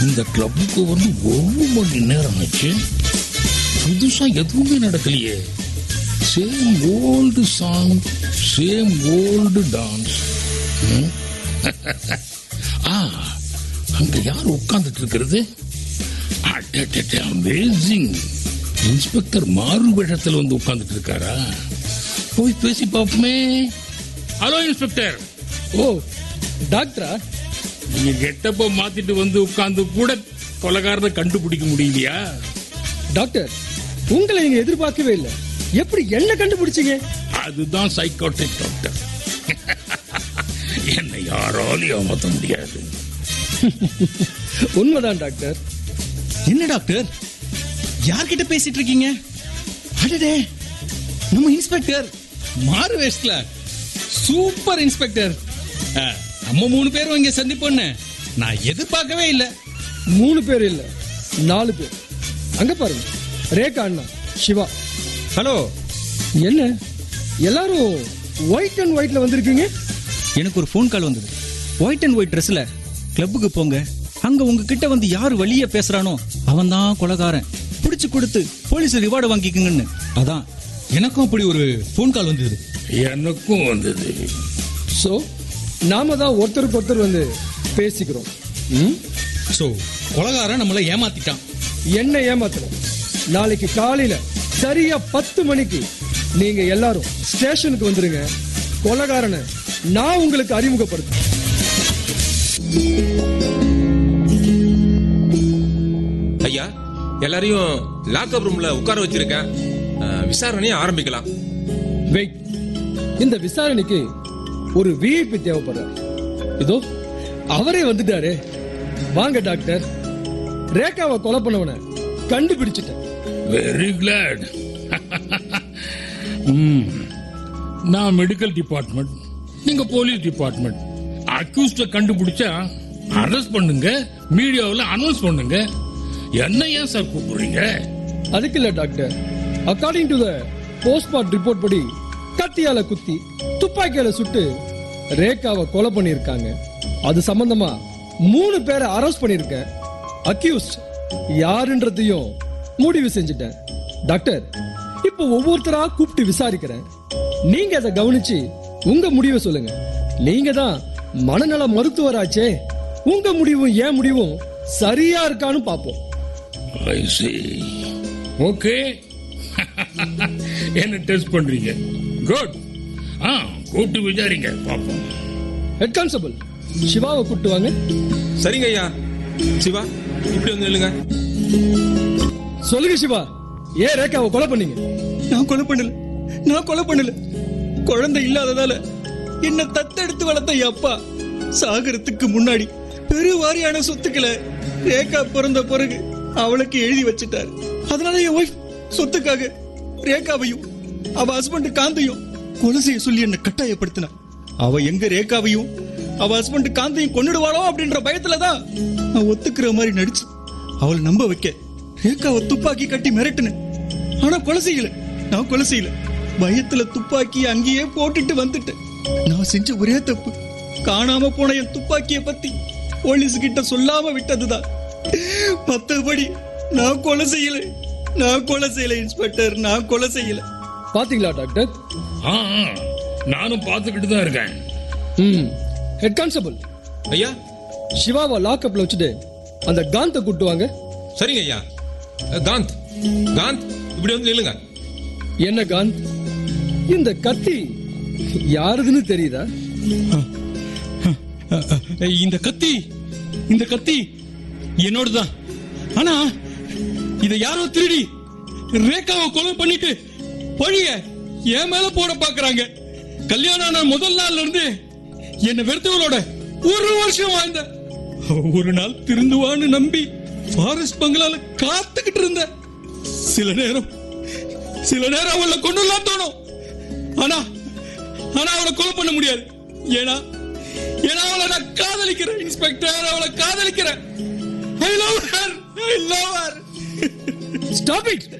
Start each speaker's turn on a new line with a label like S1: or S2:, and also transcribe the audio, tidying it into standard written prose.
S1: இந்த கிளப்புக்கு வந்து 1 மணி நேரம் ஆச்சு, புதுசா எதுவுமே நடக்கலையே. Same old song, same old dance. அங்க யார் உட்கார்ந்துட்டு இருக்கிறது? அமேசிங். இன்ஸ்பெக்டர் மாறு வேஷத்துல வந்து உட்கார்ந்துட்டு இருக்காரா? போய் பேசி பாப்போமே. Hello inspector.
S2: ஓ டாக்டரா?
S1: நீங்க கெட்டப்ப மாத்திட்டு வந்து உட்கார்ந்து கூட கொலைகாரனை கண்டுபிடிக்க முடியலையா?
S2: டாக்டர், உங்களை நீங்க எதிர்பார்க்கவே இல்லை. எப்படி என்ன கண்டுபிடிச்சீங்க?
S1: அதுதான் சைக்காட்ரிக் டாக்டர். என்னை யாராலையும் ஏமாத்த முடியாது.
S2: உண்மைதான் டாக்டர்.
S3: என்ன டாக்டர், யார்கிட்ட பேசிட்டு இருக்கீங்க? அடடே, நம்ம இன்ஸ்பெக்டர் மாறு வேஷ்ட்ல. Super inspector. நம்ம 3 பேரும் இங்க சந்திப்போன்னு நான் எதிர்பார்க்கவே இல்லை.
S2: 3 பேர் இல்ல, 4 பேர். அங்க பாருங்க, ரேகா அண்ணா, சிவா.
S3: ஹலோ.
S2: என்ன எல்லாரும் ஒயிட் அண்ட் ஒயிட்ல வந்திருக்கீங்க?
S3: எனக்கு ஒரு ஃபோன் கால் வந்தது. ஒயிட் அண்ட் ஒயிட் ட்ரெஸ்ல கிளப்புக்கு போங்க, அங்க உங்ககிட்ட வந்து யாரு வழிய பேசுறானோ அவன் தான் கொலைகாரன், பிடிச்சு கொடுத்து போலீஸ் ரிவார்டு வாங்கிக்கங்கன்னு. அதான் எனக்கும் அப்படி ஒரு ஃபோன் கால் வந்தது.
S1: எனக்கும் வந்தது.
S2: சோ நாம தான் ஒருத்தருக்கு ஒருத்தர் வந்து பேசிக்கிறோம்.
S3: சோ கொலைகாரன் நம்மள ஏமாத்திட்டான்.
S2: என்ன ஏமாத்தணும்? நாளைக்கு காலையில சரியா 10 மணிக்கு நீங்க எல்லாரும் ஸ்டேஷனுக்கு வந்துருங்க. கொலைகாரனை நான் உங்களுக்கு அறிமுகப்படுத்துறேன்.
S4: ஐயா, எல்லாரையும் லாக்அப் ரூம்ல உட்கார வச்சிருக்கேன். விசாரணையை ஆரம்பிக்கலாம்.
S2: வெயிட். இந்த விசாரணைக்கு ஒரு விஐபி தேவைப்படுறார். இதோ அவரே வந்துட்டாரு. வாங்க டாக்டர். ரேகாவை கொலை பண்ணவனை கண்டுபிடிச்சிட்டேன்.
S1: Very glad. நான் மெடிக்கல் டிபார்ட்மெண்ட், நீங்க போலீஸ் டிபார்ட்மெண்ட். அக்யூஸ்ட கண்டுபிடிச்சா அரெஸ்ட் பண்ணுங்க, மீடியாவில் அனௌன்ஸ் பண்ணுங்க. என்ன ஏன் சார் கூப்பிடுறீங்க?
S2: அதுக்கு இல்ல doctor. According to the postmortem report படி கத்தியால குத்தி துப்பாக்கியால சுட்டு ரேகாவை கொலை பண்ணிருக்காங்க. அது சம்பந்தமா 3 பேரை அரெஸ்ட் பண்ணிருக்கேன். அக்யூஸ்ட் யாருன்றதையும் முடிவு செஞ்சுட்டேன். டாக்டர், இப்ப ஒவ்வொருத்தரா கூப்பிட்டு விசாரிக்கிறேன். நீங்க அதை கவனிச்சு உங்க முடிவை சொல்லுங்க. நீங்க தான் மனநல மருத்துவராச்சே. உங்க முடிவும் ஏன் முடிவும் சரியா இருக்கான்னு பாப்போம்.
S1: I see. Okay. என்ன டெஸ்ட் பண்றீங்க? குட். கூப்பிட்டு விசாரிங்க பாப்போம்.
S2: ஹெட் கான்ஸ்டபிள் சிவாவை கூப்பிட்டு வாங்க.
S4: சரிங்க ஐயா. சிவா, இப்படி வந்து நில்லுங்க.
S2: சொல்லுங்க சிவா, ஏன் ரேகாவை கொலை பண்ணீங்க?
S3: நான் கொலை பண்ணல. குழந்தை இல்லாததால என்ன தத்தெடுத்து வளர்த்த அப்பா சாகரத்துக்கு முன்னாடி பெருவாரியான சொத்துக்களை ரேகா பிறந்த பிறகு அவளுக்கு எழுதி வச்சிட்டாரு. அதனால என் ஒய்ஃப் சொத்துக்காக ரேகாவையும் அவ ஹஸ்பண்ட் காந்தையும் கொலை செய்ய சொல்லி என்ன கட்டாயப்படுத்தினா. அவ எங்க ரேகாவையும் அவ ஹஸ்பண்ட் காந்தையும் கொன்னுடுவாளோ அப்படின்ற பயத்துலதான் நான் ஒத்துக்கிற மாதிரி நடிச்சு அவளை நம்ப வைக்க ரேகாவை துப்பாக்கி கட்டி மிரட்டினேன். ஆனா நான் கொலை செய்யல. பயத்துல துப்பாக்கி அங்கேயே போட்டுட்டு வந்துட்டேன். நான் செஞ்ச ஒரே தப்பு, காணாம போன என் துப்பாக்கிய பத்தி போலீஸ் கிட்ட சொல்லாம விட்டதுதான். மத்தபடி நான் கொலை செய்யல இன்ஸ்பெக்டர், நான் கொலை செய்யல.
S2: பாத்தீங்களா டாக்டர்?
S1: நானும் பார்த்துக்கிட்டு தான் இருக்கேன்.
S2: ஹெட் கான்ஸ்டபிள்
S4: ஐயா,
S2: சிவாவை லாக்அப்ல வச்சுட்டு அந்த காந்த கூட்டு வாங்க.
S4: சரிங்க ஐயா. காந்த், இப்படி வந்து நில்லுங்க.
S2: என்ன காந்த், இந்த கத்தி யாருதுன்னு தெரியுதா?
S3: இந்த கத்தி என்னோடதான். ஆனா இத யாரோ திருடி ரேகாவை கொலை பண்ணிட்டு பழிய என் மேல போட பாக்குறாங்க. கல்யாணம் ஆன முதல் நாள்ல இருந்து என்ன வெறுத்தவளோட 1 வருஷம் வாழ்ந்த. ஒரு நாள் திருந்துவான்னு நம்பி ஃபாரஸ்ட் பங்களால காத்துக்கிட்டு இருந்த. சில நேரம் அவளை கொண்டுலாம் தோணும். ஆனா அவளை கொலை பண்ண முடியாது. ஏன்னா அவளை நான் காதலிக்கிறேன் இன்ஸ்பெக்டர், அவளை காதலிக்கிறேன். I love her.
S2: Stop it.